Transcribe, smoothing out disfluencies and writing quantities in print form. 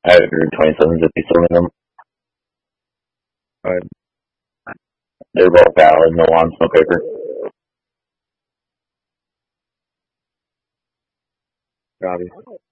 I have 27s if you still need them. Alright, They're both valid, no wants, no paper. copy.